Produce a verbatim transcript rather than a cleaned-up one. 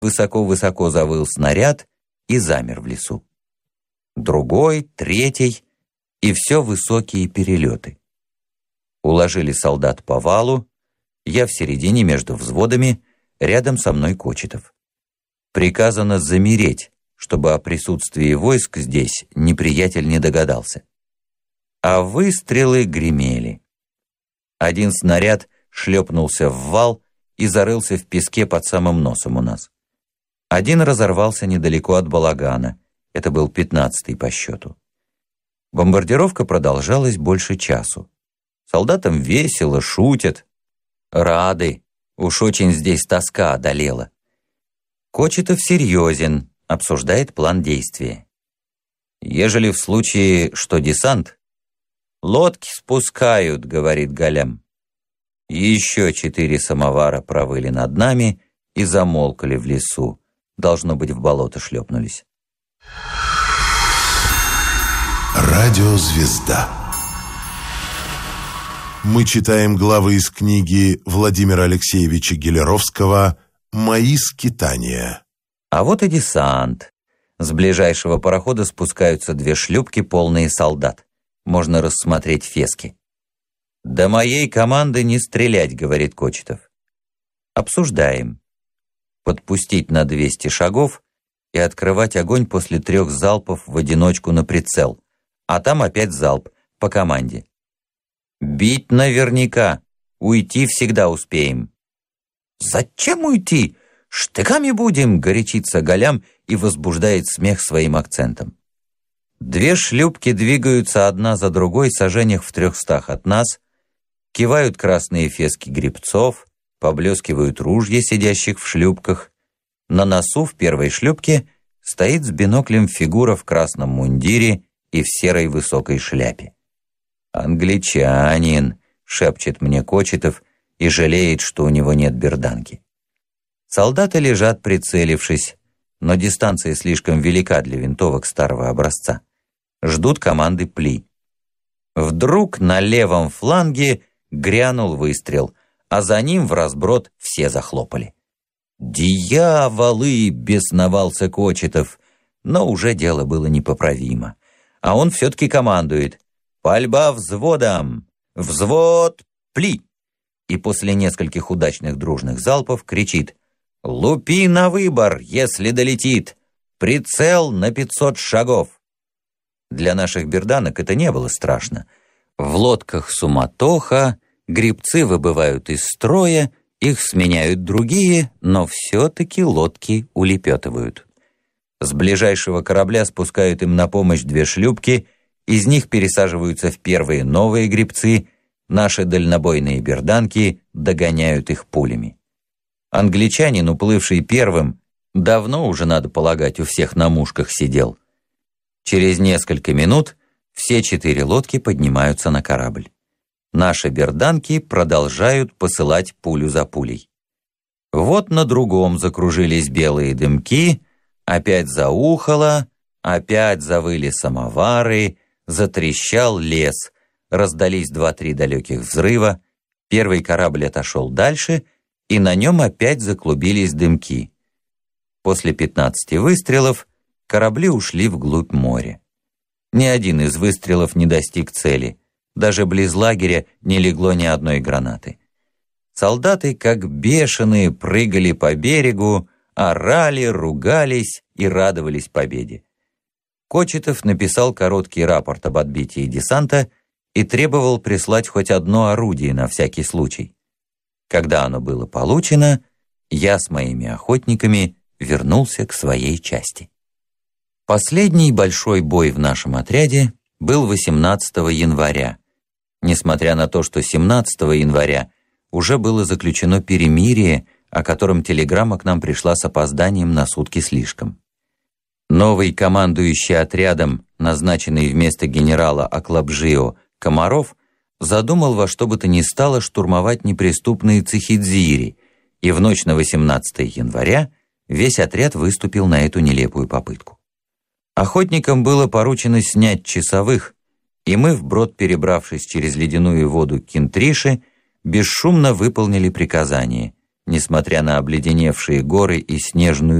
Высоко-высоко завыл снаряд и замер в лесу. Другой, третий, и все высокие перелеты. Уложили солдат по валу, я в середине между взводами, рядом со мной Кочетов. Приказано замереть, чтобы о присутствии войск здесь неприятель не догадался. А выстрелы гремели. Один снаряд шлепнулся в вал и зарылся в песке под самым носом у нас. Один разорвался недалеко от балагана, это был пятнадцатый по счету. Бомбардировка продолжалась больше часу. Солдатам весело, шутят. Рады, уж очень здесь тоска одолела. Кочетов серьезен, обсуждает план действия. Ежели в случае, что десант, лодки спускают, говорит Галям. Еще четыре самовара провыли над нами и замолкали в лесу. Должно быть, в болото шлепнулись. Радиозвезда. Мы читаем главы из книги Владимира Алексеевича Гелеровского «Мои скитания». А вот и десант. С ближайшего парохода спускаются две шлюпки, полные солдат. Можно рассмотреть фески. «До моей команды не стрелять», — говорит Кочетов. Обсуждаем. Подпустить на двести шагов и открывать огонь после трех залпов в одиночку на прицел, а там опять залп по команде. Бить наверняка, уйти всегда успеем. «Зачем уйти? Штыками будем», — горячится Галям и возбуждает смех своим акцентом. Две шлюпки двигаются одна за другой саженях в трехстах от нас, кивают красные фески гребцов, поблескивают ружья сидящих в шлюпках. На носу в первой шлюпке стоит с биноклем фигура в красном мундире и в серой высокой шляпе. «Англичанин», — шепчет мне Кочетов и жалеет, что у него нет берданки. Солдаты лежат, прицелившись, но дистанция слишком велика для винтовок старого образца. Ждут команды пли. Вдруг на левом фланге грянул выстрел, а за ним в разброд все захлопали. «Дьяволы!» — бесновался Кочетов, но уже дело было непоправимо. А он все-таки командует: «Пальба взводом! Взвод! Пли!» И после нескольких удачных дружных залпов кричит: «Лупи на выбор, если долетит! Прицел на пятьсот шагов!» Для наших берданок это не было страшно. В лодках суматоха, гребцы выбывают из строя, их сменяют другие, но все-таки лодки улепетывают. С ближайшего корабля спускают им на помощь две шлюпки, из них пересаживаются в первые новые гребцы, наши дальнобойные берданки догоняют их пулями. Англичанин, уплывший первым, давно уже, надо полагать, у всех на мушках сидел. Через несколько минут все четыре лодки поднимаются на корабль. Наши берданки продолжают посылать пулю за пулей. Вот на другом закружились белые дымки, опять заухало, опять завыли самовары, затрещал лес, раздались два-три далеких взрыва, первый корабль отошел дальше, и на нем опять заклубились дымки. После пятнадцати выстрелов корабли ушли вглубь моря. Ни один из выстрелов не достиг цели, даже близ лагеря не легло ни одной гранаты. Солдаты, как бешеные, прыгали по берегу, орали, ругались и радовались победе. Кочетов написал короткий рапорт об отбитии десанта и требовал прислать хоть одно орудие на всякий случай. Когда оно было получено, я с моими охотниками вернулся к своей части. Последний большой бой в нашем отряде был восемнадцатого января, несмотря на то, что семнадцатого января уже было заключено перемирие, о котором телеграмма к нам пришла с опозданием на сутки слишком. Новый командующий отрядом, назначенный вместо генерала Аклабжио Комаров, задумал во что бы то ни стало штурмовать неприступные Цихидзири, и в ночь на восемнадцатое января весь отряд выступил на эту нелепую попытку. Охотникам было поручено снять часовых, и мы, вброд перебравшись через ледяную воду Кинтриши, бесшумно выполнили приказание несмотря на обледеневшие горы и снежную